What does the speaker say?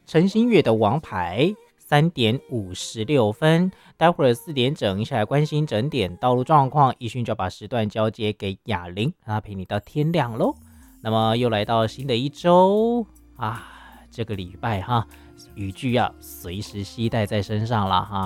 陈星月的王牌3:56，待会儿4点整一起来关心整点道路状况，一迅就要把时段交接给雅玲，让她陪你到天亮咯。那么又来到新的一周啊，这个礼拜哈，雨具要随时携带在身上了哈。